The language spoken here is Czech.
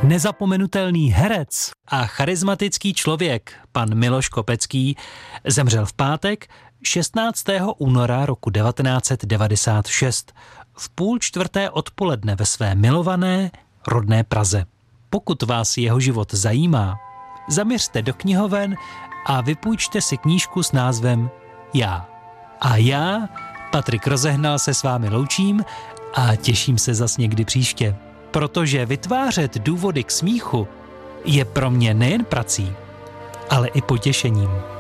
Nezapomenutelný herec a charismatický člověk, pan Miloš Kopecký, zemřel v pátek 16. února roku 1996 v 3:30 odpoledne ve své milované rodné Praze. Pokud vás jeho život zajímá, zaměřte do knihoven a vypůjčte si knížku s názvem Já. A já, Patrik Rozehnal, se s vámi loučím a těším se zas někdy příště. Protože vytvářet důvody k smíchu je pro mě nejen prací, ale i potěšením.